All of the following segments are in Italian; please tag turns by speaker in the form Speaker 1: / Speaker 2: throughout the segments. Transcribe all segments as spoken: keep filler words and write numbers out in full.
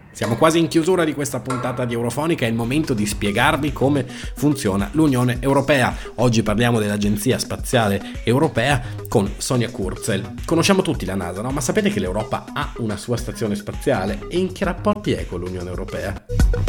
Speaker 1: Siamo quasi in chiusura di questa puntata di Eurofonica, è il momento di spiegarvi come funziona l'Unione Europea. Oggi parliamo dell'Agenzia Spaziale Europea con Sonia Kurzel. Conosciamo tutti la NASA, no? Ma sapete che l'Europa ha una sua stazione spaziale? E in che rapporti è con l'Unione Europea?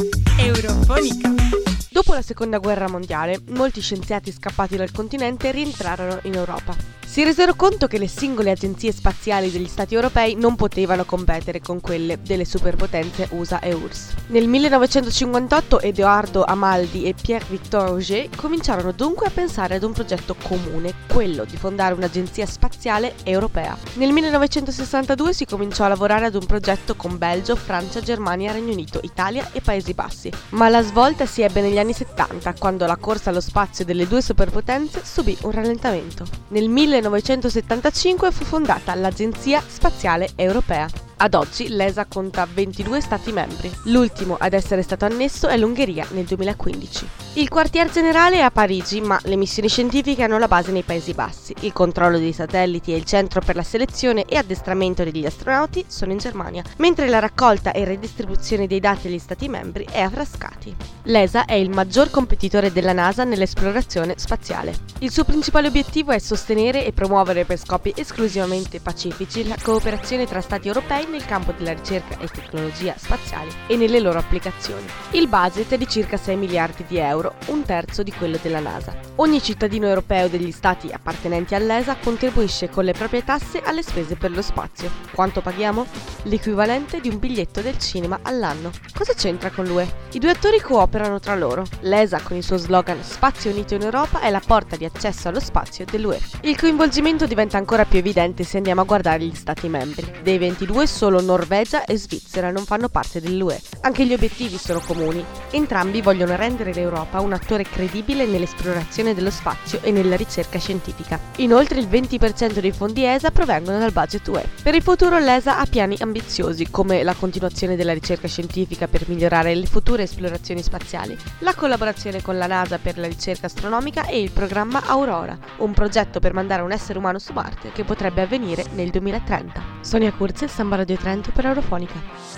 Speaker 2: Eurofonica.
Speaker 3: Dopo la seconda guerra mondiale, molti scienziati scappati dal continente rientrarono in Europa. Si resero conto che le singole agenzie spaziali degli stati europei non potevano competere con quelle delle superpotenze U S A e U R S S. Nel millenovecentocinquantotto Edoardo Amaldi e Pierre-Victor Auger cominciarono dunque a pensare ad un progetto comune, quello di fondare un'agenzia spaziale europea. Nel millenovecentosessantadue si cominciò a lavorare ad un progetto con Belgio, Francia, Germania, Regno Unito, Italia e Paesi Bassi. Ma la svolta si ebbe negli anni settanta, quando la corsa allo spazio delle due superpotenze subì un rallentamento. Nel millenovecentosettantacinque fu fondata l'Agenzia Spaziale Europea. Ad oggi l'E S A conta ventidue stati membri. L'ultimo ad essere stato annesso è l'Ungheria nel duemilaquindici. Il quartier generale è a Parigi, ma le missioni scientifiche hanno la base nei Paesi Bassi. Il controllo dei satelliti e il centro per la selezione e addestramento degli astronauti sono in Germania, mentre la raccolta e redistribuzione dei dati agli stati membri è a Frascati. L'E S A è il maggior competitore della NASA nell'esplorazione spaziale. Il suo principale obiettivo è sostenere e promuovere per scopi esclusivamente pacifici la cooperazione tra stati europei nel campo della ricerca e tecnologia spaziali e nelle loro applicazioni. Il budget è di circa sei miliardi di euro, un terzo di quello della NASA. Ogni cittadino europeo degli stati appartenenti all'E S A contribuisce con le proprie tasse alle spese per lo spazio. Quanto paghiamo? L'equivalente di un biglietto del cinema all'anno. Cosa c'entra con l'U E? I due attori cooperano tra loro. L'E S A, con il suo slogan Spazio Unito in Europa, è la porta di accesso allo spazio dell'U E. Il coinvolgimento diventa ancora più evidente se andiamo a guardare gli stati membri. Dei ventidue solo Norvegia e Svizzera non fanno parte dell'U E. Anche gli obiettivi sono comuni. Entrambi vogliono rendere l'Europa un attore credibile nell'esplorazione dello spazio e nella ricerca scientifica. Inoltre il venti per cento dei fondi E S A provengono dal budget U E. Per il futuro l'E S A ha piani ambiziosi, come la continuazione della ricerca scientifica per migliorare le future esplorazioni spaziali, la collaborazione con la NASA per la ricerca astronomica e il programma Aurora, un progetto per mandare un essere umano su Marte che potrebbe avvenire nel duemilatrenta. Sonia Kurzel, Samba Radio Trento per Eurofonica.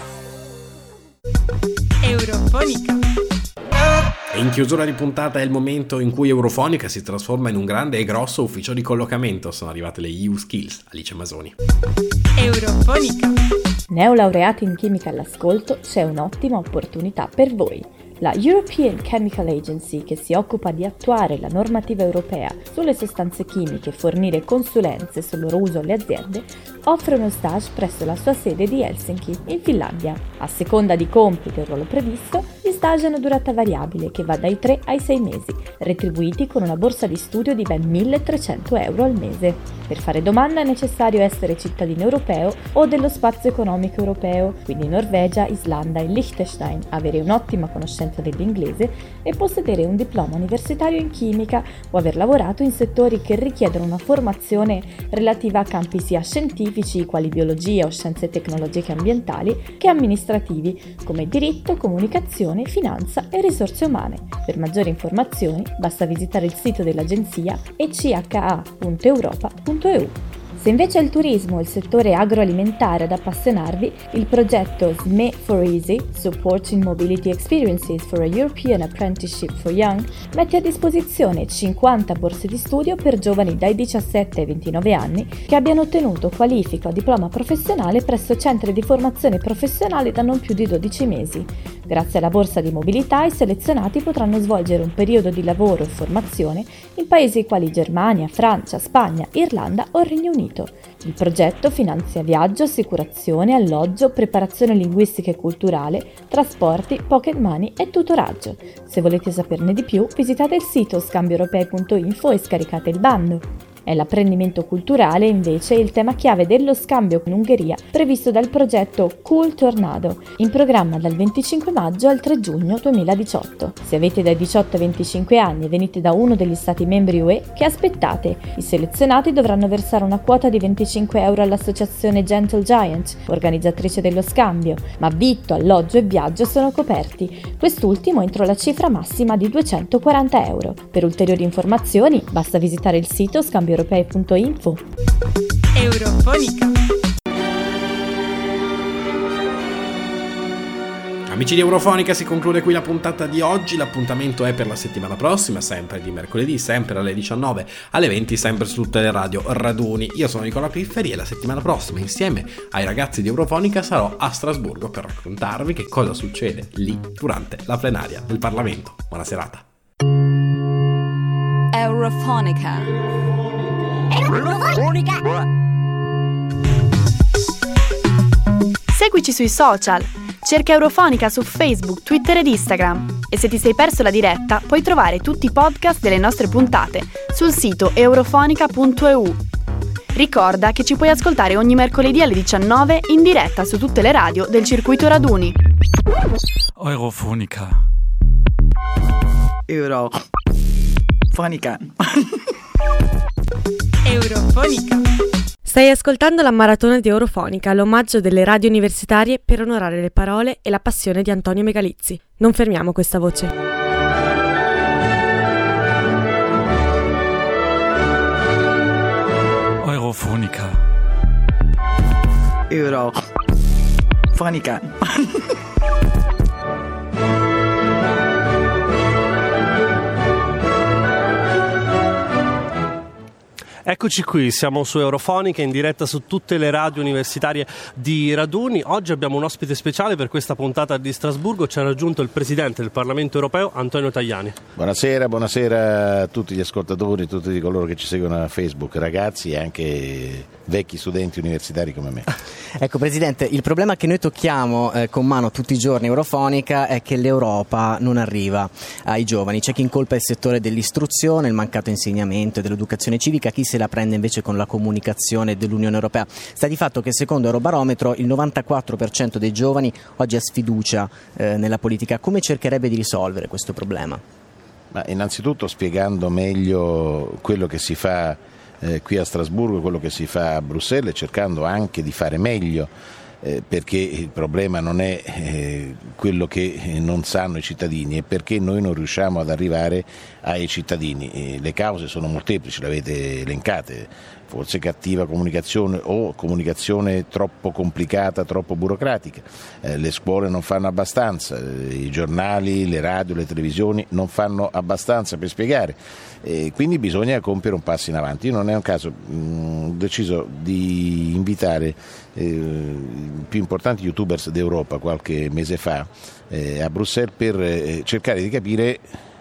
Speaker 2: Eurofonica.
Speaker 1: E in chiusura di puntata è il momento in cui Eurofonica si trasforma in un grande e grosso ufficio di collocamento. Sono arrivate le E U Skills. Alice Masoni.
Speaker 2: Eurofonica.
Speaker 4: Neolaureati in chimica all'ascolto, c'è un'ottima opportunità per voi. La European Chemical Agency, che si occupa di attuare la normativa europea sulle sostanze chimiche e fornire consulenze sul loro uso alle aziende, offre uno stage presso la sua sede di Helsinki, in Finlandia. A seconda di compiti e ruolo previsto, gli stage hanno durata variabile che va dai tre ai sei mesi, retribuiti con una borsa di studio di ben milletrecento euro al mese. Per fare domanda è necessario essere cittadino europeo o dello spazio economico europeo, quindi Norvegia, Islanda e Liechtenstein, avere un'ottima conoscenza dell'inglese e possedere un diploma universitario in chimica o aver lavorato in settori che richiedono una formazione relativa a campi sia scientifici, quali biologia o scienze tecnologiche ambientali, che amministrativi, come diritto, comunicazione, finanza e risorse umane. Per maggiori informazioni basta visitare il sito dell'agenzia e c h a punto europa punto e u. Se invece è il turismo o il settore agroalimentare ad appassionarvi, il progetto S M E for Easy, Supporting Mobility Experiences for a European Apprenticeship for Young, mette a disposizione cinquanta borse di studio per giovani dai diciassette ai ventinove anni che abbiano ottenuto qualifica o diploma professionale presso centri di formazione professionale da non più di dodici mesi. Grazie alla borsa di mobilità, i selezionati potranno svolgere un periodo di lavoro e formazione in paesi quali Germania, Francia, Spagna, Irlanda o Regno Unito. Il progetto finanzia viaggio, assicurazione, alloggio, preparazione linguistica e culturale, trasporti, pocket money e tutoraggio. Se volete saperne di più, visitate il sito scambioeuropei punto info e scaricate il bando. È l'apprendimento culturale, invece, il tema chiave dello scambio in Ungheria previsto dal progetto Cool Tornado, in programma dal venticinque maggio al tre giugno duemiladiciotto. Se avete dai diciotto ai venticinque anni e venite da uno degli stati membri U E, che aspettate? I selezionati dovranno versare una quota di venticinque euro all'associazione Gentle Giant, organizzatrice dello scambio, ma vitto, alloggio e viaggio sono coperti, quest'ultimo entro la cifra massima di duecentoquaranta euro. Per ulteriori informazioni basta visitare il sito scambio europei punto info.
Speaker 2: Eurofonica.
Speaker 1: Amici di Eurofonica, si conclude qui la puntata di oggi. L'appuntamento è per la settimana prossima, sempre di mercoledì, sempre alle diciannove, alle venti, sempre su tutte le radio raduni. Io sono Nicola Pifferi e la settimana prossima, insieme ai ragazzi di Eurofonica, sarò a Strasburgo per raccontarvi che cosa succede lì durante la plenaria del Parlamento. Buona serata.
Speaker 5: Eurofonica. Eurofonica.
Speaker 6: Seguici sui social. Cerca Eurofonica su Facebook, Twitter ed Instagram. E se ti sei perso la diretta, puoi trovare tutti i podcast delle nostre puntate sul sito eurofonica punto e u. Ricorda che ci puoi ascoltare ogni mercoledì alle diciannove in diretta su tutte le radio del circuito raduni.
Speaker 7: Eurofonica.
Speaker 8: Eurofonica.
Speaker 2: Eurofonica.
Speaker 3: Stai ascoltando la maratona di Eurofonica, l'omaggio delle radio universitarie per onorare le parole e la passione di Antonio Megalizzi. Non fermiamo questa voce.
Speaker 7: Eurofonica.
Speaker 8: Eurofonica.
Speaker 9: Eccoci qui, siamo su Eurofonica in diretta su tutte le radio universitarie di Raduni. Oggi abbiamo un ospite speciale per questa puntata di Strasburgo. Ci ha raggiunto il Presidente del Parlamento Europeo, Antonio Tajani.
Speaker 10: Buonasera, buonasera a tutti gli ascoltatori, a tutti coloro che ci seguono a Facebook, ragazzi e anche vecchi studenti universitari come me.
Speaker 11: Ecco Presidente, il problema che noi tocchiamo eh, con mano tutti i giorni Eurofonica è che l'Europa non arriva ai giovani. C'è chi incolpa il settore dell'istruzione, il mancato insegnamento e dell'educazione civica, chi se la prende invece con la comunicazione dell'Unione Europea. Sta di fatto che secondo Eurobarometro il novantaquattro per cento dei giovani oggi ha sfiducia eh, nella politica. Come cercherebbe di risolvere questo problema?
Speaker 10: Ma innanzitutto spiegando meglio quello che si fa eh, qui a Strasburgo, quello che si fa a Bruxelles, cercando anche di fare meglio, eh, perché il problema non è eh, quello che non sanno i cittadini, è perché noi non riusciamo ad arrivare ai cittadini. Eh, le cause sono molteplici, le avete elencate. Forse cattiva comunicazione o comunicazione troppo complicata, troppo burocratica, eh, le scuole non fanno abbastanza, eh, i giornali, le radio, le televisioni non fanno abbastanza per spiegare, eh, quindi bisogna compiere un passo in avanti. Io non è un caso, mh, ho deciso di invitare eh, i più importanti youtubers d'Europa qualche mese fa eh, a Bruxelles per eh, cercare di capire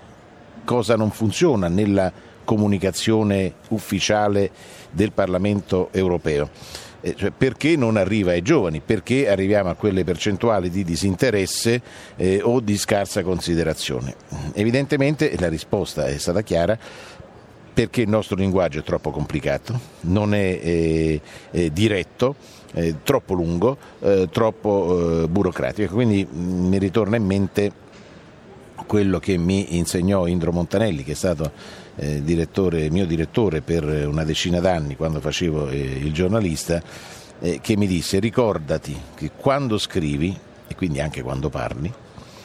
Speaker 10: cosa non funziona nella comunicazione ufficiale del Parlamento europeo, eh, cioè perché non arriva ai giovani, perché arriviamo a quelle percentuali di disinteresse eh, o di scarsa considerazione. Evidentemente la risposta è stata chiara, perché il nostro linguaggio è troppo complicato, non è eh, eh, diretto, eh, troppo lungo, eh, troppo eh, burocratico, quindi mh, mi ritorna in mente quello che mi insegnò Indro Montanelli, che è stato eh, direttore, mio direttore per una decina d'anni quando facevo eh, il giornalista, eh, che mi disse: ricordati che quando scrivi, e quindi anche quando parli,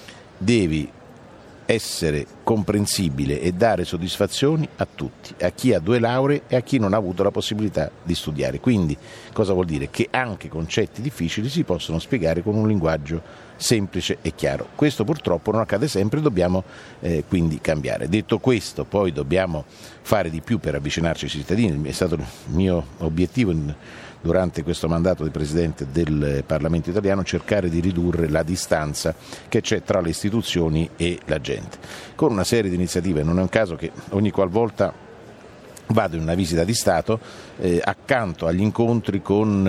Speaker 10: devi essere comprensibile e dare soddisfazioni a tutti, a chi ha due lauree e a chi non ha avuto la possibilità di studiare. Quindi cosa vuol dire? Che anche concetti difficili si possono spiegare con un linguaggio semplice e chiaro. Questo purtroppo non accade sempre, dobbiamo eh, quindi cambiare. Detto questo, poi dobbiamo fare di più per avvicinarci ai cittadini. È stato il mio obiettivo in, durante questo mandato di Presidente del Parlamento italiano, cercare di ridurre la distanza che c'è tra le istituzioni e la gente, con una serie di iniziative. Non è un caso che ogni qualvolta vado in una visita di Stato, eh, accanto agli incontri con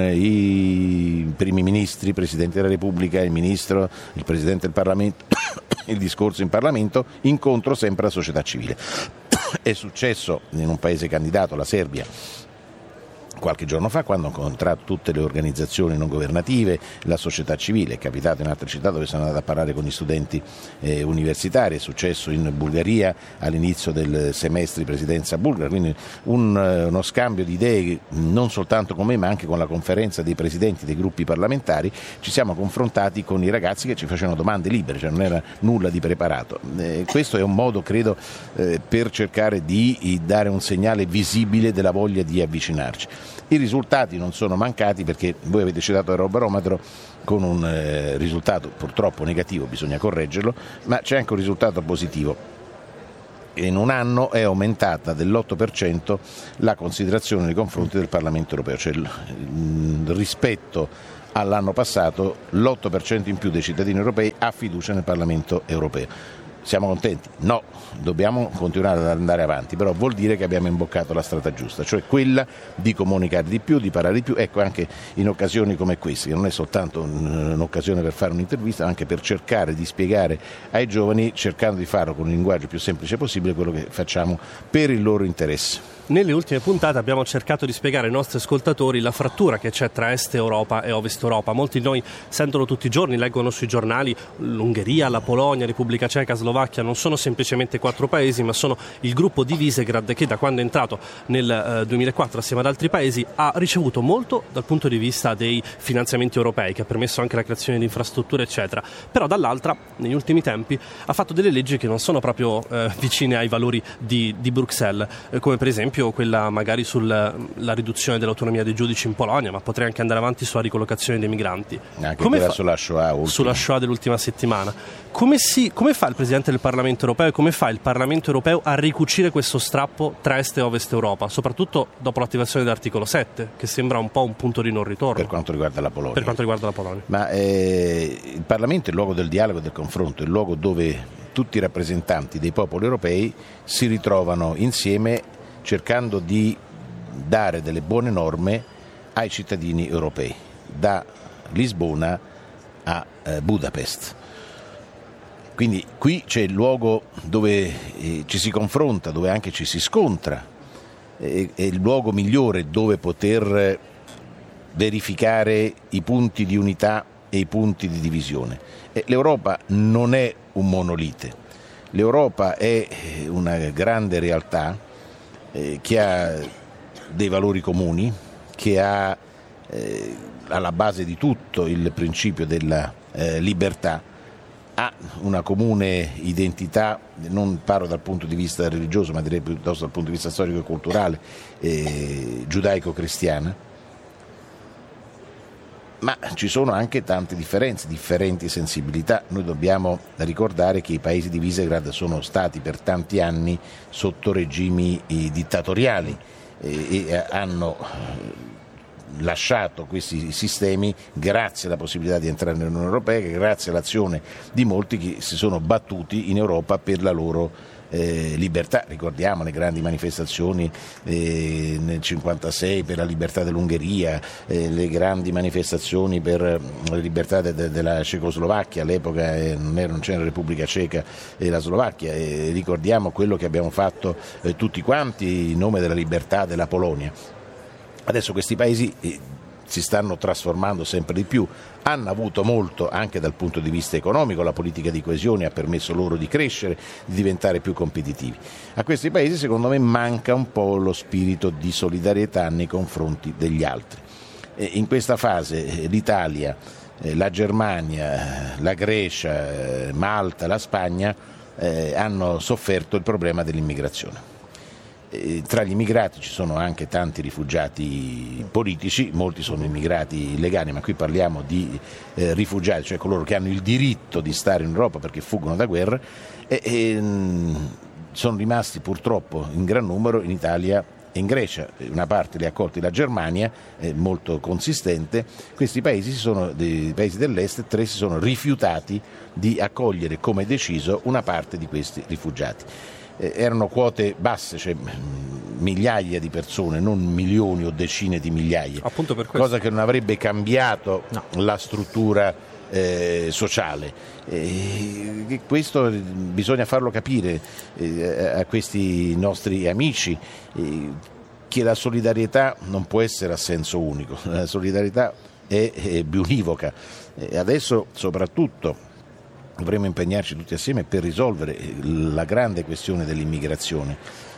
Speaker 10: i primi ministri, il Presidente della Repubblica, il Ministro, il Presidente del Parlamento, il discorso in Parlamento, incontro sempre la società civile. È successo in un paese candidato, la Serbia, qualche giorno fa, quando ho incontrato tutte le organizzazioni non governative, la società civile. È capitato in altre città dove sono andato a parlare con gli studenti eh, universitari, è successo in Bulgaria all'inizio del semestre di presidenza bulgara, quindi un, uno scambio di idee non soltanto con me ma anche con la conferenza dei presidenti dei gruppi parlamentari. Ci siamo confrontati con i ragazzi che ci facevano domande libere, cioè non era nulla di preparato. Eh, questo è un modo, credo, eh, per cercare di dare un segnale visibile della voglia di avvicinarci. I risultati non sono mancati, perché voi avete citato l'Eurobarometro con un eh, risultato purtroppo negativo, bisogna correggerlo, ma c'è anche un risultato positivo. In un anno è aumentata dell'otto per cento la considerazione nei confronti del Parlamento europeo, cioè rispetto all'anno passato l'otto per cento in più dei cittadini europei ha fiducia nel Parlamento europeo. Siamo contenti? No, dobbiamo continuare ad andare avanti, però vuol dire che abbiamo imboccato la strada giusta, cioè quella di comunicare di più, di parlare di più, ecco, anche in occasioni come queste, che non è soltanto un'occasione per fare un'intervista, ma anche per cercare di spiegare ai giovani, cercando di farlo con un linguaggio più semplice possibile, quello che facciamo per il loro interesse.
Speaker 9: Nelle ultime puntate abbiamo cercato di spiegare ai nostri ascoltatori la frattura che c'è tra Est Europa e Ovest Europa. Molti di noi sentono tutti i giorni, leggono sui giornali, l'Ungheria, la Polonia, Repubblica Ceca, Slovacchia non sono semplicemente quattro paesi, ma sono il gruppo di Visegrad che da quando è entrato nel eh, duemilaquattro assieme ad altri paesi ha ricevuto molto dal punto di vista dei finanziamenti europei, che ha permesso anche la creazione di infrastrutture eccetera, però dall'altra negli ultimi tempi ha fatto delle leggi che non sono proprio eh, vicine ai valori di, di Bruxelles, eh, come per esempio quella magari sulla riduzione dell'autonomia dei giudici in Polonia, ma potrei anche andare avanti sulla ricollocazione dei migranti.
Speaker 10: Anche
Speaker 9: come
Speaker 10: quella
Speaker 9: fa...
Speaker 10: sulla Shoah ultima.
Speaker 9: Sulla Shoah dell'ultima settimana. Come, si... come fa il Presidente del Parlamento europeo e come fa il Parlamento europeo a ricucire questo strappo tra Est e Ovest Europa, soprattutto dopo l'attivazione dell'articolo sette, che sembra un po' un punto di non ritorno?
Speaker 10: Per quanto riguarda la Polonia.
Speaker 9: Per quanto riguarda la Polonia.
Speaker 10: Ma eh, il Parlamento è il luogo del dialogo e del confronto, è il luogo dove tutti i rappresentanti dei popoli europei si ritrovano insieme cercando di dare delle buone norme ai cittadini europei, da Lisbona a eh, Budapest. Quindi qui c'è il luogo dove eh, ci si confronta, dove anche ci si scontra, eh, è il luogo migliore dove poter verificare i punti di unità e i punti di divisione. Eh, L'Europa non è un monolite, l'Europa è una grande realtà eh, che ha dei valori comuni, che ha eh, alla base di tutto il principio della eh, libertà, ha una comune identità, non parlo dal punto di vista religioso, ma direi piuttosto dal punto di vista storico e culturale, eh, giudaico-cristiana, ma ci sono anche tante differenze, differenti sensibilità. Noi dobbiamo ricordare che i paesi di Visegrad sono stati per tanti anni sotto regimi eh, dittatoriali eh, e hanno lasciato questi sistemi grazie alla possibilità di entrare nell'Unione Europea, grazie all'azione di molti che si sono battuti in Europa per la loro eh, libertà. Ricordiamo le grandi manifestazioni eh, nel cinquantasei per la libertà dell'Ungheria, eh, le grandi manifestazioni per la libertà de- de- della Cecoslovacchia, all'epoca eh, non, era, non c'era la Repubblica Ceca e la Slovacchia, eh, ricordiamo quello che abbiamo fatto eh, tutti quanti in nome della libertà della Polonia. Adesso questi paesi eh, si stanno trasformando sempre di più, hanno avuto molto anche dal punto di vista economico, la politica di coesione ha permesso loro di crescere, di diventare più competitivi. A questi paesi secondo me manca un po' lo spirito di solidarietà nei confronti degli altri. E in questa fase eh, l'Italia, eh, la Germania, la Grecia, eh, Malta, la Spagna eh, hanno sofferto il problema dell'immigrazione. Tra gli immigrati ci sono anche tanti rifugiati politici, molti sono immigrati illegali, ma qui parliamo di eh, rifugiati, cioè coloro che hanno il diritto di stare in Europa perché fuggono da guerre e, e sono rimasti purtroppo in gran numero in Italia e in Grecia. Una parte li ha accolti la Germania, è molto consistente. Questi paesi, si sono, dei paesi dell'est, tre si sono rifiutati di accogliere come deciso una parte di questi rifugiati. Erano quote basse, cioè migliaia di persone, non milioni o decine di migliaia,
Speaker 9: appunto per questo.
Speaker 10: Cosa che non avrebbe cambiato
Speaker 11: no.
Speaker 10: la struttura eh, sociale. E questo bisogna farlo capire eh, a questi nostri amici, eh, che la solidarietà non può essere a senso unico, la solidarietà è, è biunivoca. E adesso soprattutto dovremmo impegnarci tutti assieme per risolvere la grande questione dell'immigrazione.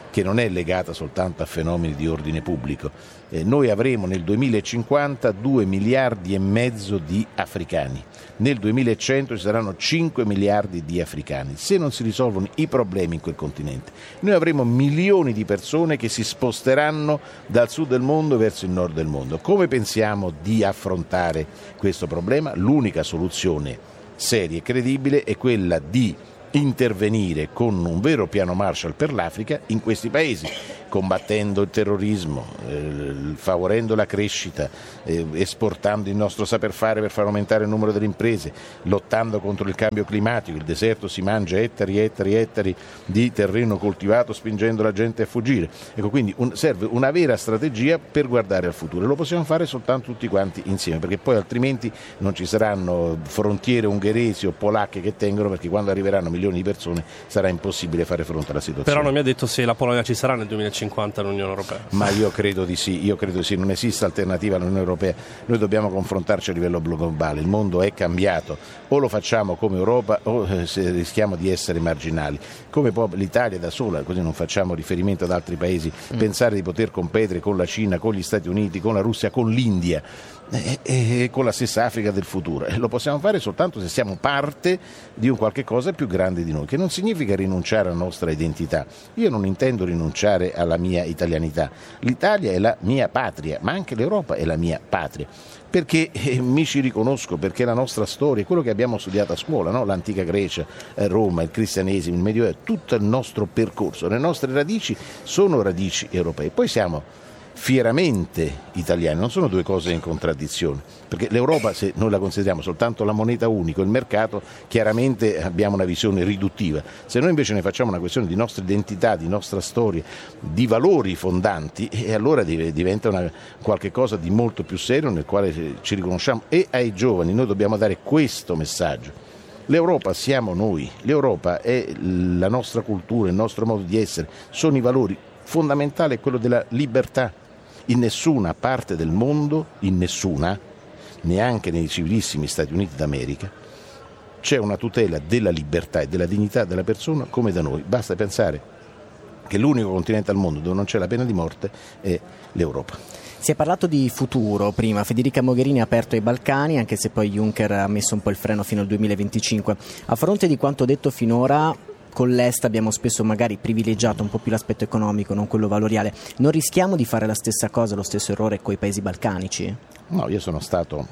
Speaker 10: che non è legata soltanto a fenomeni di ordine pubblico. Eh, noi avremo nel duemilacinquanta due miliardi e mezzo di africani, nel duemilacento ci saranno cinque miliardi di africani. Se non si risolvono i problemi in quel continente, noi avremo milioni di persone che si sposteranno dal sud del mondo verso il nord del mondo. Come pensiamo di affrontare questo problema? L'unica soluzione seria e credibile è quella di intervenire con un vero piano Marshall per l'Africa in questi paesi, combattendo il terrorismo, eh, favorendo la crescita, eh, esportando il nostro saper fare per far aumentare il numero delle imprese, lottando contro il cambio climatico. Il deserto si mangia ettari, ettari, ettari di terreno coltivato, spingendo la gente a fuggire. Ecco, quindi un, serve una vera strategia per guardare al futuro. Lo possiamo fare soltanto tutti quanti insieme, perché poi altrimenti non ci saranno frontiere ungheresi o polacche che tengono, perché quando arriveranno milioni di persone sarà impossibile fare fronte alla situazione.
Speaker 9: Però non mi ha detto se la Polonia ci sarà nel duemilacinquanta all'Unione Europea.
Speaker 10: Ma io credo di sì, io credo di sì, non esiste alternativa all'Unione Europea. Noi dobbiamo confrontarci a livello globale, il mondo è cambiato, o lo facciamo come Europa o se rischiamo di essere marginali. Come può l'Italia da sola, così non facciamo riferimento ad altri paesi, mm. pensare di poter competere con la Cina, con gli Stati Uniti, con la Russia, con l'India e, e con la stessa Africa del futuro? E lo possiamo fare soltanto se siamo parte di un qualche cosa più grande di noi, che non significa rinunciare alla nostra identità. Io non intendo rinunciare alla mia italianità. L'Italia è la mia patria, ma anche l'Europa è la mia patria, perché eh, mi ci riconosco, perché la nostra storia, quello che abbiamo studiato a scuola, no? L'antica Grecia, eh, Roma, il cristianesimo, il Medioevo, tutto il nostro percorso, le nostre radici sono radici europee. Poi siamo fieramente italiani, non sono due cose in contraddizione, perché l'Europa, se noi la consideriamo soltanto la moneta unica, il mercato, chiaramente abbiamo una visione riduttiva. Se noi invece ne facciamo una questione di nostra identità, di nostra storia, di valori fondanti, e allora diventa una, qualche cosa di molto più serio nel quale ci riconosciamo. E ai giovani noi dobbiamo dare questo messaggio: l'Europa siamo noi, l'Europa è la nostra cultura, il nostro modo di essere, sono i valori fondamentali, è quello della libertà. In nessuna parte del mondo, in nessuna, neanche nei civilissimi Stati Uniti d'America, c'è una tutela della libertà e della dignità della persona come da noi. Basta pensare che l'unico continente al mondo dove non c'è la pena di morte è l'Europa.
Speaker 11: Si è parlato di futuro prima, Federica Mogherini ha aperto i Balcani, anche se poi Juncker ha messo un po' il freno fino al duemilaventicinque. A fronte di quanto detto finora, con l'Est abbiamo spesso magari privilegiato un po' più l'aspetto economico, non quello valoriale. Non rischiamo di fare la stessa cosa, lo stesso errore con i paesi balcanici?
Speaker 10: No, io sono stato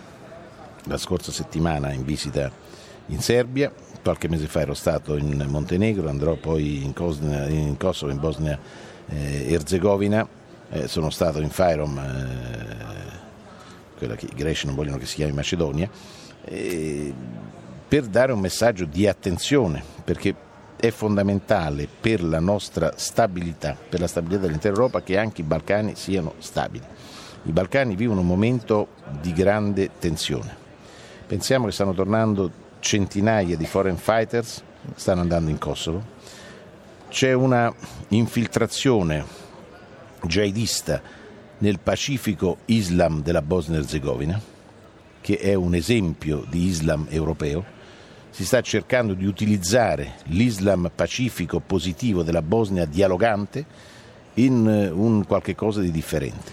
Speaker 10: la scorsa settimana in visita in Serbia, qualche mese fa ero stato in Montenegro, andrò poi in, Cosna, in Kosovo, in Bosnia e Erzegovina, eh, sono stato in Fyrom, eh, quella che i greci non vogliono che si chiami Macedonia, eh, per dare un messaggio di attenzione, perché è fondamentale per la nostra stabilità, per la stabilità dell'intera Europa, che anche i Balcani siano stabili. I Balcani vivono un momento di grande tensione. Pensiamo che stanno tornando centinaia di foreign fighters, stanno andando in Kosovo. C'è una infiltrazione jihadista nel pacifico Islam della Bosnia-Erzegovina, che è un esempio di Islam europeo. Si sta cercando di utilizzare l'Islam pacifico positivo della Bosnia dialogante in un qualche cosa di differente.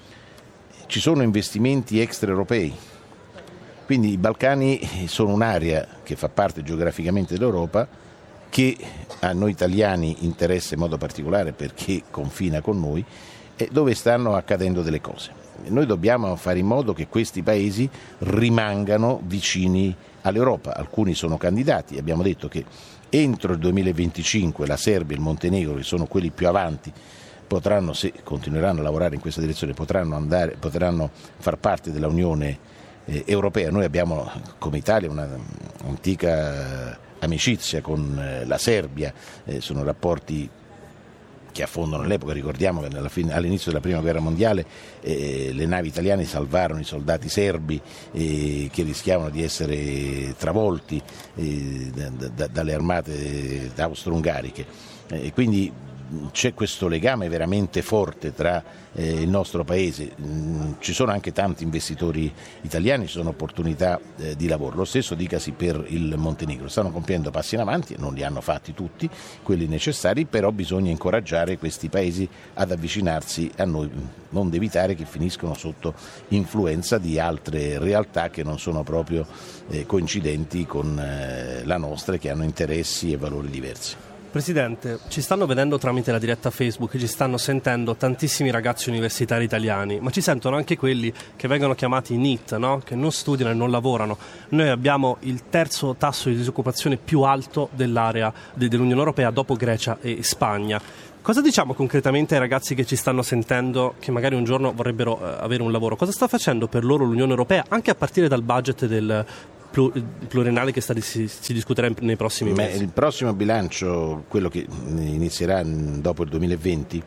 Speaker 10: Ci sono investimenti extraeuropei, quindi i Balcani sono un'area che fa parte geograficamente dell'Europa, che a noi italiani interessa in modo particolare perché confina con noi, e dove stanno accadendo delle cose. Noi dobbiamo fare in modo che questi paesi rimangano vicini all'Europa. Alcuni sono candidati, abbiamo detto che entro il duemilaventicinque la Serbia e il Montenegro, che sono quelli più avanti, potranno, se continueranno a lavorare in questa direzione, potranno, andare, potranno far parte dell'Unione eh, Europea. Noi abbiamo come Italia un'antica amicizia con eh, la Serbia, eh, sono rapporti che affondano l'epoca. Ricordiamo che nella fine, all'inizio della prima guerra mondiale eh, le navi italiane salvarono i soldati serbi eh, che rischiavano di essere travolti eh, da, da, dalle armate austro-ungariche. Eh, quindi c'è questo legame veramente forte tra eh, il nostro paese, mm, ci sono anche tanti investitori italiani, ci sono opportunità eh, di lavoro, lo stesso dicasi per il Montenegro, stanno compiendo passi in avanti, non li hanno fatti tutti quelli necessari, però bisogna incoraggiare questi paesi ad avvicinarsi a noi, non evitare che finiscono sotto influenza di altre realtà che non sono proprio eh, coincidenti con eh, la nostra e che hanno interessi e valori diversi.
Speaker 9: Presidente, ci stanno vedendo tramite la diretta Facebook, ci stanno sentendo tantissimi ragazzi universitari italiani, ma ci sentono anche quelli che vengono chiamati N E E T, no? Che non studiano e non lavorano. Noi abbiamo il terzo tasso di disoccupazione più alto dell'area de- dell'Unione Europea dopo Grecia e Spagna. Cosa diciamo concretamente ai ragazzi che ci stanno sentendo, che magari un giorno vorrebbero eh, avere un lavoro? Cosa sta facendo per loro l'Unione Europea, anche a partire dal budget del pluriennale che sta, si, si discuterà nei prossimi mesi?
Speaker 10: Il prossimo bilancio, quello che inizierà dopo il duemilaventi,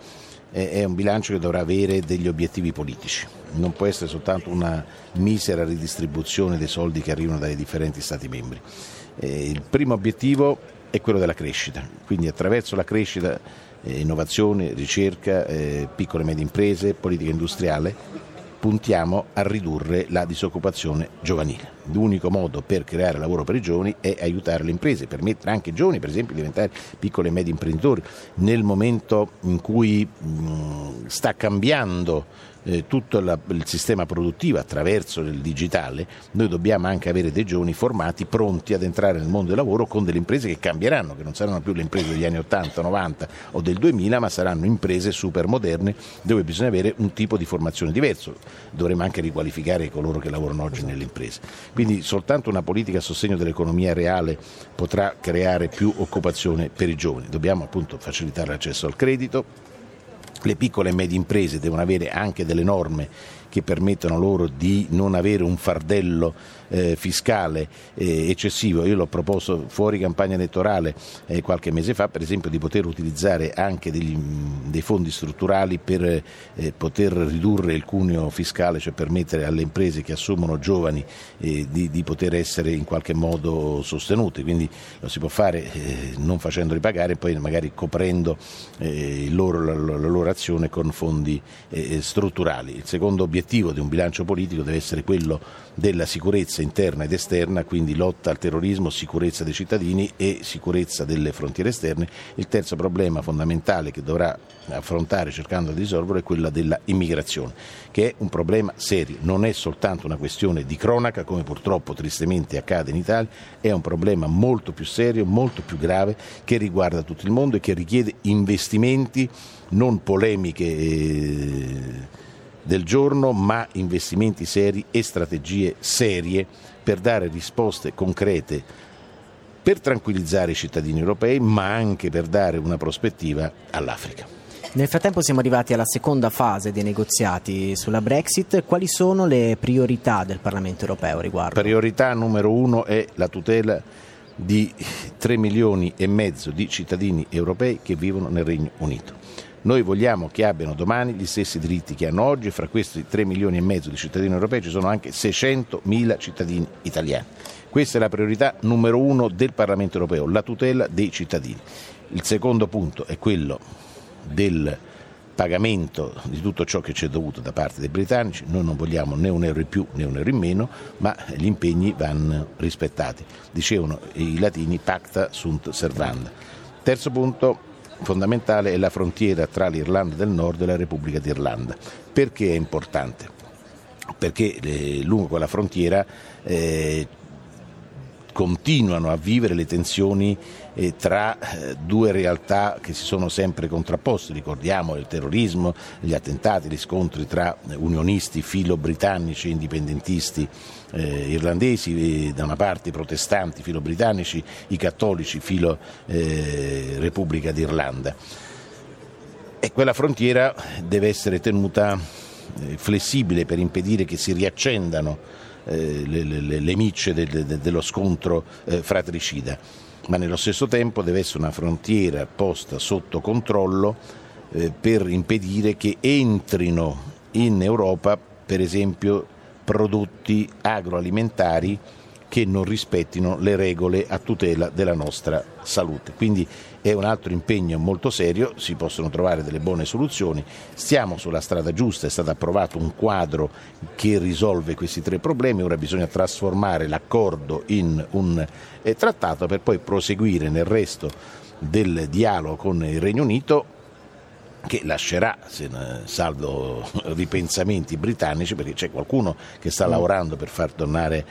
Speaker 10: è un bilancio che dovrà avere degli obiettivi politici, non può essere soltanto una misera ridistribuzione dei soldi che arrivano dai differenti Stati membri. Il primo obiettivo è quello della crescita, quindi attraverso la crescita, innovazione, ricerca, piccole e medie imprese, politica industriale, puntiamo a ridurre la disoccupazione giovanile. L'unico modo per creare lavoro per i giovani è aiutare le imprese, permettere anche ai giovani, per esempio, di diventare piccoli e medi imprenditori. Nel momento in cui mh, sta cambiando eh, tutto la, il sistema produttivo attraverso il digitale, noi dobbiamo anche avere dei giovani formati, pronti ad entrare nel mondo del lavoro con delle imprese che cambieranno, che non saranno più le imprese degli anni ottanta, novanta o del duemila, ma saranno imprese super moderne dove bisogna avere un tipo di formazione diverso. Dovremo anche riqualificare coloro che lavorano oggi nelle imprese. Quindi soltanto una politica a sostegno dell'economia reale potrà creare più occupazione per i giovani. Dobbiamo appunto facilitare l'accesso al credito. Le piccole e medie imprese devono avere anche delle norme che permettono loro di non avere un fardello eh, fiscale eh, eccessivo. Io l'ho proposto fuori campagna elettorale eh, qualche mese fa, per esempio, di poter utilizzare anche degli, dei fondi strutturali per eh, poter ridurre il cuneo fiscale, cioè permettere alle imprese che assumono giovani eh, di, di poter essere in qualche modo sostenute. Quindi lo si può fare eh, non facendoli pagare e poi magari coprendo eh, il loro, la, la loro azione con fondi eh, strutturali. Il secondo obiettivo L'obiettivo di un bilancio politico deve essere quello della sicurezza interna ed esterna, quindi lotta al terrorismo, sicurezza dei cittadini e sicurezza delle frontiere esterne. Il terzo problema fondamentale che dovrà affrontare cercando di risolverlo è quello della immigrazione, che è un problema serio, non è soltanto una questione di cronaca come purtroppo tristemente accade in Italia, è un problema molto più serio, molto più grave, che riguarda tutto il mondo e che richiede investimenti, non polemiche eh, del giorno, ma investimenti seri e strategie serie per dare risposte concrete, per tranquillizzare i cittadini europei, ma anche per dare una prospettiva all'Africa.
Speaker 11: Nel frattempo siamo arrivati alla seconda fase dei negoziati sulla Brexit. Quali sono le priorità del Parlamento europeo a riguardo?
Speaker 10: Priorità numero uno è la tutela di tre milioni e mezzo di cittadini europei che vivono nel Regno Unito. Noi vogliamo che abbiano domani gli stessi diritti che hanno oggi. Fra questi tre milioni e mezzo di cittadini europei ci sono anche seicentomila cittadini italiani. Questa è la priorità numero uno del Parlamento europeo, la tutela dei cittadini. Il secondo punto è quello del pagamento di tutto ciò che ci è dovuto da parte dei britannici. Noi non vogliamo né un euro in più né un euro in meno, ma gli impegni vanno rispettati. Dicevano i latini pacta sunt servanda. Terzo punto fondamentale è la frontiera tra l'Irlanda del Nord e la Repubblica d'Irlanda. Perché è importante? Perché eh, lungo quella frontiera eh, continuano a vivere le tensioni eh, tra eh, due realtà che si sono sempre contrapposte. Ricordiamo il terrorismo, gli attentati, gli scontri tra unionisti, filo-britannici e indipendentisti eh, irlandesi, eh, da una parte i protestanti filo-britannici, i cattolici filo-Repubblica eh, d'Irlanda. E quella frontiera deve essere tenuta eh, flessibile per impedire che si riaccendano Le, le, le micce de, de, dello scontro eh, fratricida, ma nello stesso tempo deve essere una frontiera posta sotto controllo eh, per impedire che entrino in Europa, per esempio, prodotti agroalimentari che non rispettino le regole a tutela della nostra salute. Quindi è un altro impegno molto serio, si possono trovare delle buone soluzioni, stiamo sulla strada giusta, è stato approvato un quadro che risolve questi tre problemi, ora bisogna trasformare l'accordo in un eh, trattato per poi proseguire nel resto del dialogo con il Regno Unito, che lascerà, salvo ripensamenti britannici, perché c'è qualcuno che sta lavorando per far tornare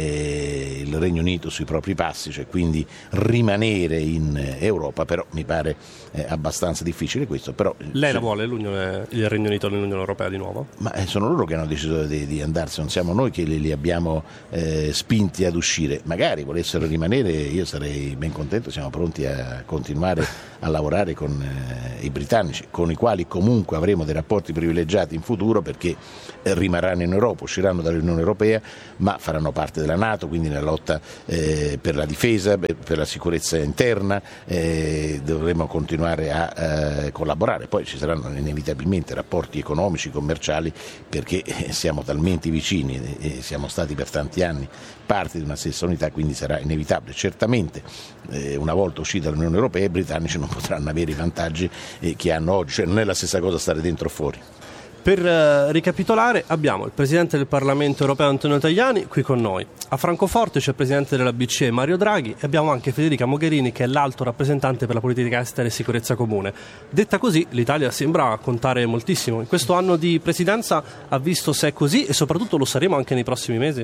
Speaker 10: eh, il Regno Unito sui propri passi, cioè quindi rimanere in Europa, però mi pare eh, abbastanza difficile questo. Però,
Speaker 9: Lei la vuole l'Unione, il Regno Unito nell'Unione Europea di nuovo?
Speaker 10: Ma sono loro che hanno deciso di, di andarsene, non siamo noi che li, li abbiamo eh, spinti ad uscire. Magari volessero rimanere, io sarei ben contento, siamo pronti a continuare a lavorare con eh, i britannici, con i quali comunque avremo dei rapporti privilegiati in futuro, perché eh, rimarranno in Europa, usciranno dall'Unione Europea, ma faranno parte della NATO, quindi nella lotta eh, per la difesa, per, per la sicurezza interna, eh, dovremo continuare a eh, collaborare. Poi ci saranno inevitabilmente rapporti economici, commerciali, perché eh, siamo talmente vicini e eh, siamo stati per tanti anni parte di una stessa unità, quindi sarà inevitabile. Certamente eh, una volta usciti dall'Unione Europea i britannici non potranno avere i vantaggi eh, che hanno oggi, cioè non è la stessa cosa stare dentro o fuori.
Speaker 9: Per uh, ricapitolare, abbiamo il Presidente del Parlamento Europeo Antonio Tajani qui con noi. A Francoforte c'è il Presidente della B C E Mario Draghi e abbiamo anche Federica Mogherini, che è l'alto rappresentante per la politica estera e sicurezza comune. Detta così, l'Italia sembra contare moltissimo. In questo anno di presidenza ha visto se è così e soprattutto lo saremo anche nei prossimi mesi?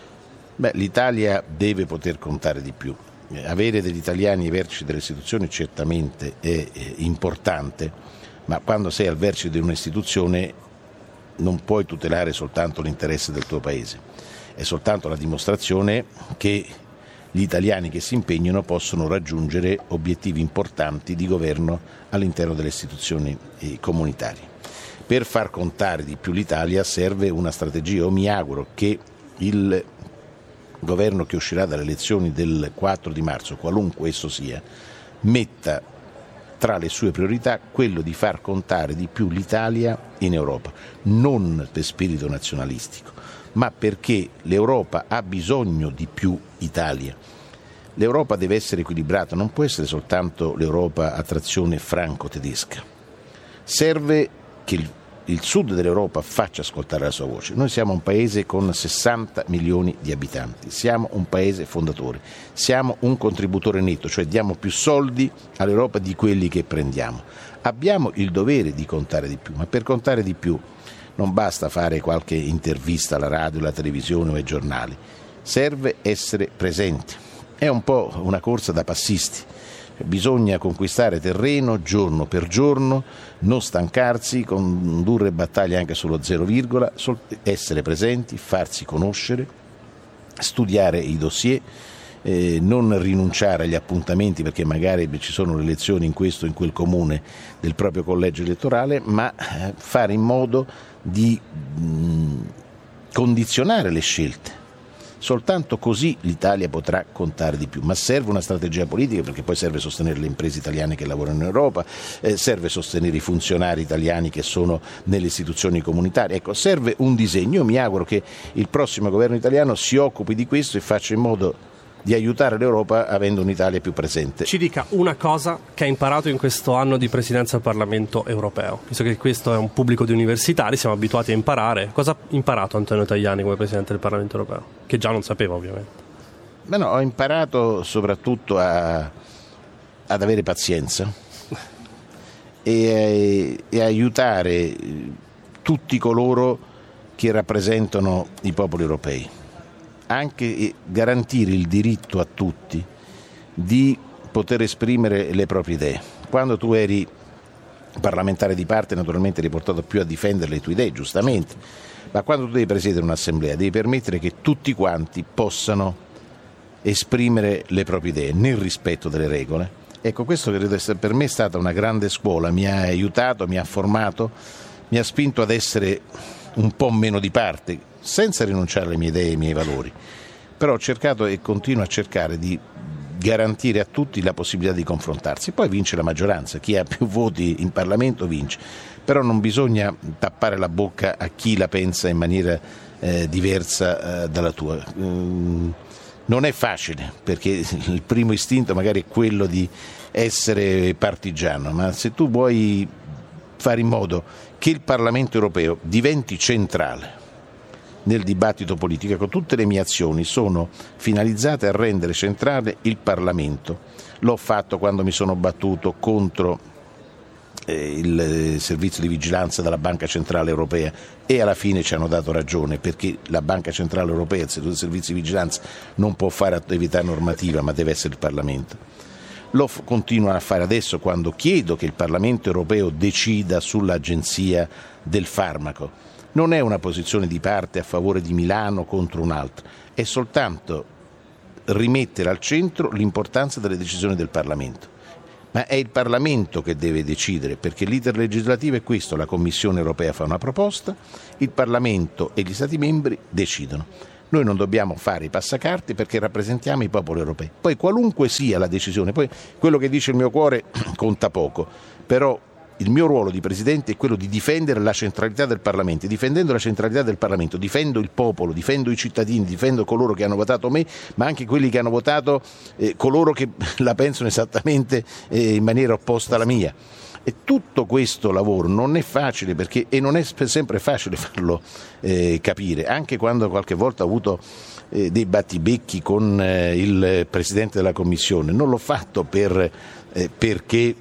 Speaker 10: Beh, l'Italia deve poter contare di più. Avere degli italiani ai vertici delle istituzioni certamente è importante, ma quando sei al vertice di un'istituzione non puoi tutelare soltanto l'interesse del tuo paese. È soltanto la dimostrazione che gli italiani che si impegnano possono raggiungere obiettivi importanti di governo all'interno delle istituzioni comunitarie. Per far contare di più l'Italia serve una strategia. Io mi auguro che il governo che uscirà dalle elezioni del quattro di marzo, qualunque esso sia, metta tra le sue priorità quello di far contare di più l'Italia in Europa, non per spirito nazionalistico, ma perché l'Europa ha bisogno di più Italia. L'Europa deve essere equilibrata, non può essere soltanto l'Europa a trazione franco-tedesca. Serve che il il sud dell'Europa faccia ascoltare la sua voce. Noi siamo un paese con sessanta milioni di abitanti, siamo un paese fondatore, siamo un contributore netto, cioè diamo più soldi all'Europa di quelli che prendiamo. Abbiamo il dovere di contare di più, ma per contare di più non basta fare qualche intervista alla radio, alla televisione o ai giornali, serve essere presenti. È un po' una corsa da passisti. Bisogna conquistare terreno giorno per giorno, non stancarsi, condurre battaglie anche solo zero virgola, essere presenti, farsi conoscere, studiare i dossier, eh, non rinunciare agli appuntamenti perché magari ci sono le elezioni in questo o in quel comune del proprio collegio elettorale, ma eh, fare in modo di mh, condizionare le scelte. Soltanto così l'Italia potrà contare di più, ma serve una strategia politica, perché poi serve sostenere le imprese italiane che lavorano in Europa, eh, serve sostenere i funzionari italiani che sono nelle istituzioni comunitarie. Ecco, serve un disegno. Io mi auguro che il prossimo governo italiano si occupi di questo e faccia in modo di aiutare l'Europa avendo un'Italia più presente.
Speaker 9: Ci dica una cosa che ha imparato in questo anno di presidenza al Parlamento europeo, visto che questo è un pubblico di universitari, siamo abituati a imparare. Cosa ha imparato Antonio Tajani come Presidente del Parlamento europeo? Che già non sapeva, ovviamente.
Speaker 10: Beh no, ho imparato soprattutto a, ad avere pazienza e, e aiutare tutti coloro che rappresentano i popoli europei. Anche garantire il diritto a tutti di poter esprimere le proprie idee. Quando tu eri parlamentare di parte, naturalmente eri portato più a difendere le tue idee, giustamente, ma quando tu devi presiedere un'assemblea devi permettere che tutti quanti possano esprimere le proprie idee nel rispetto delle regole. Ecco, questo credo essere per me è stata una grande scuola, mi ha aiutato, mi ha formato, mi ha spinto ad essere un po' meno di parte, senza rinunciare alle mie idee e ai miei valori, però ho cercato e continuo a cercare di garantire a tutti la possibilità di confrontarsi. Poi vince la maggioranza, chi ha più voti in Parlamento vince, però non bisogna tappare la bocca a chi la pensa in maniera eh, diversa eh, dalla tua. Mm, Non è facile, perché il primo istinto magari è quello di essere partigiano, ma se tu vuoi fare in modo che il Parlamento europeo diventi centrale nel dibattito politico, ecco, tutte le mie azioni sono finalizzate a rendere centrale il Parlamento. L'ho fatto quando mi sono battuto contro eh, il servizio di vigilanza della Banca Centrale Europea e alla fine ci hanno dato ragione, perché la Banca Centrale Europea, il servizio di vigilanza, non può fare attività normativa, ma deve essere il Parlamento. Lo f- continuo a fare adesso quando chiedo che il Parlamento europeo decida sull'Agenzia del farmaco. Non è una posizione di parte a favore di Milano contro un altro, è soltanto rimettere al centro l'importanza delle decisioni del Parlamento. Ma è il Parlamento che deve decidere, perché l'iter legislativo è questo: la Commissione europea fa una proposta, il Parlamento e gli Stati membri decidono. Noi non dobbiamo fare i passacarte perché rappresentiamo i popoli europei. Poi qualunque sia la decisione, poi quello che dice il mio cuore conta poco, però il mio ruolo di Presidente è quello di difendere la centralità del Parlamento. Difendendo la centralità del Parlamento difendo il popolo, difendo i cittadini, difendo coloro che hanno votato me, ma anche quelli che hanno votato eh, coloro che la pensano esattamente eh, in maniera opposta alla mia. E tutto questo lavoro non è facile, perché, e non è sempre facile farlo eh, capire, anche quando qualche volta ho avuto eh, dei battibecchi con eh, il Presidente della Commissione. Non l'ho fatto per, eh, perché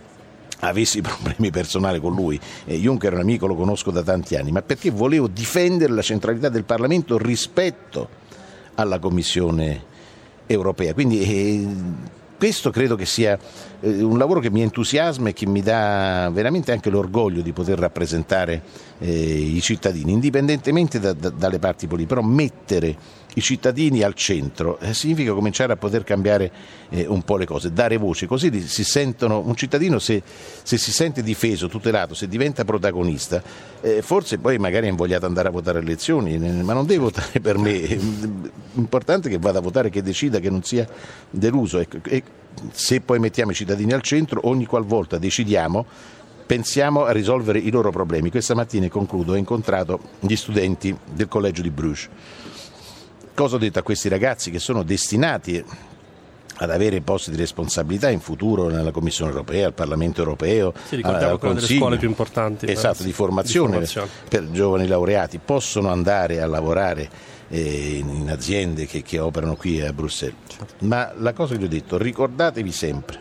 Speaker 10: avessi problemi personali con lui, eh, Juncker è un amico, lo conosco da tanti anni, ma perché volevo difendere la centralità del Parlamento rispetto alla Commissione europea. Quindi eh, questo credo che sia eh, un lavoro che mi entusiasma e che mi dà veramente anche l'orgoglio di poter rappresentare eh, i cittadini, indipendentemente da, da, dalle parti politiche. Però mettere i cittadini al centro eh, significa cominciare a poter cambiare eh, un po' le cose, dare voce, così si sentono, un cittadino se, se si sente difeso, tutelato, se diventa protagonista, eh, forse poi magari è invogliato ad andare a votare alle elezioni, ma non deve votare per me, è importante che vada a votare, che decida, che non sia deluso. E, e se poi mettiamo i cittadini al centro, ogni qualvolta decidiamo, pensiamo a risolvere i loro problemi. Questa mattina, e concludo, ho incontrato gli studenti del collegio di Bruges. Cosa ho detto a questi ragazzi che sono destinati ad avere posti di responsabilità in futuro nella Commissione europea, al Parlamento europeo,
Speaker 9: sì, ricordiamo
Speaker 10: al
Speaker 9: che una delle scuole più importanti,
Speaker 10: esatto, di formazione,
Speaker 9: di formazione
Speaker 10: per giovani laureati, possono andare a lavorare eh, in, in aziende che, che operano qui a Bruxelles. Certo. Ma la cosa che gli ho detto: ricordatevi sempre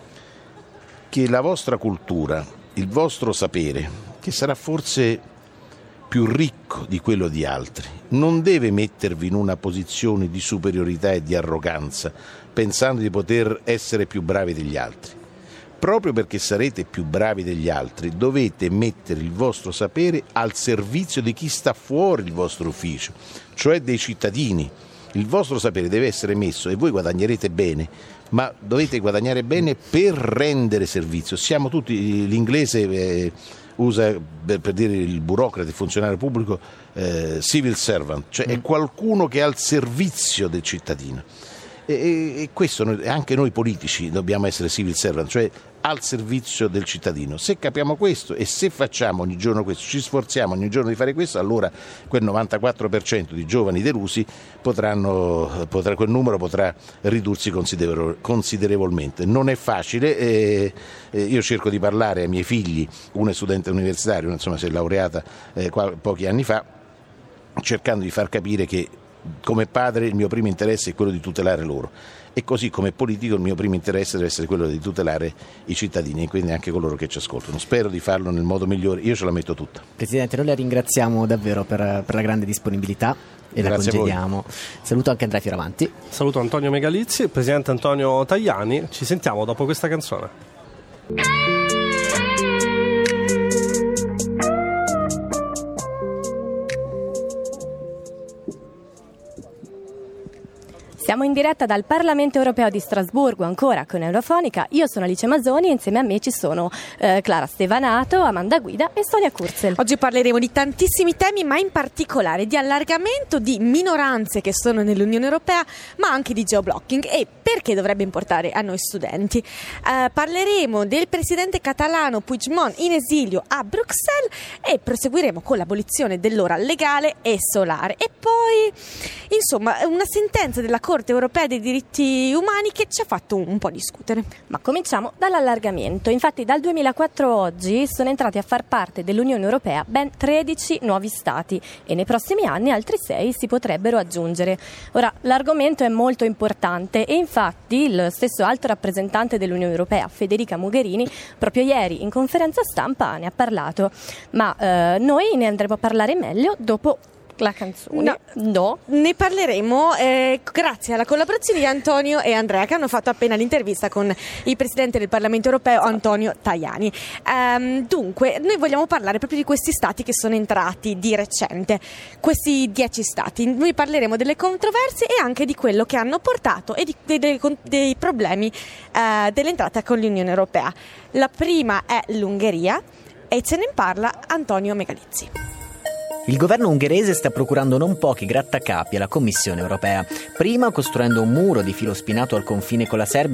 Speaker 10: che la vostra cultura, il vostro sapere, che sarà forse più ricco di quello di altri, non deve mettervi in una posizione di superiorità e di arroganza, pensando di poter essere più bravi degli altri. Proprio perché sarete più bravi degli altri, dovete mettere il vostro sapere al servizio di chi sta fuori il vostro ufficio, cioè dei cittadini. Il vostro sapere deve essere messo, e voi guadagnerete bene, ma dovete guadagnare bene per rendere servizio. Siamo tutti, l'inglese eh, usa per, per dire il burocrate, il funzionario pubblico, eh, civil servant, cioè mm. è qualcuno che è al servizio del cittadino. E, e, e questo noi, anche noi politici dobbiamo essere civil servant, cioè al servizio del cittadino. Se capiamo questo e se facciamo ogni giorno questo, ci sforziamo ogni giorno di fare questo, allora quel novantaquattro per cento di giovani delusi potranno, potrà, quel numero potrà ridursi considerevolmente. Non è facile, eh, eh, io cerco di parlare ai miei figli, uno è studente universitario, una, insomma si è laureata eh, qua, pochi anni fa, cercando di far capire che come padre il mio primo interesse è quello di tutelare loro, e così come politico il mio primo interesse deve essere quello di tutelare i cittadini, e quindi anche coloro che ci ascoltano. Spero di farlo nel modo migliore, io ce la metto tutta.
Speaker 11: Presidente, noi la ringraziamo davvero per, per la grande disponibilità e
Speaker 10: Grazie,
Speaker 11: la congediamo. Saluto anche Andrea Fioravanti.
Speaker 9: Saluto Antonio Megalizzi, Presidente Antonio Tajani. Ci sentiamo dopo questa canzone.
Speaker 5: Siamo in diretta dal Parlamento Europeo di Strasburgo, ancora con Eurofonica. Io sono Alice Masoni e insieme a me ci sono eh, Clara Stevanato, Amanda Guida e Sonia Kurzel.
Speaker 3: Oggi parleremo di tantissimi temi, ma in particolare di allargamento, di minoranze che sono nell'Unione Europea, ma anche di geoblocking. E perché dovrebbe importare a noi studenti. Eh, parleremo del presidente catalano Puigdemont in esilio a Bruxelles e proseguiremo con l'abolizione dell'ora legale e solare. E poi, insomma, una sentenza della Corte europea dei diritti umani che ci ha fatto un po' discutere.
Speaker 5: Ma cominciamo dall'allargamento. Infatti dal duemilaquattro oggi sono entrati a far parte dell'Unione Europea ben tredici nuovi stati e nei prossimi anni altri sei si potrebbero aggiungere. Ora, l'argomento è molto importante e infatti il stesso alto rappresentante dell'Unione Europea, Federica Mogherini, proprio ieri in conferenza stampa ne ha parlato, ma eh, noi ne andremo a parlare meglio dopo la canzone.
Speaker 3: No,
Speaker 5: no.
Speaker 3: Ne parleremo eh, grazie alla collaborazione di Antonio e Andrea, che hanno fatto appena l'intervista con il presidente del Parlamento Europeo Antonio Tajani. Um, dunque, noi vogliamo parlare proprio di questi stati che sono entrati di recente, questi dieci stati. Noi parleremo delle controversie e anche di quello che hanno portato e di, dei, dei, dei problemi uh, dell'entrata con l'Unione Europea. La prima è l'Ungheria e ce ne parla Antonio Megalizzi.
Speaker 11: Il governo ungherese sta procurando non pochi grattacapi alla Commissione europea. Prima costruendo un muro di filo spinato al confine con la Serbia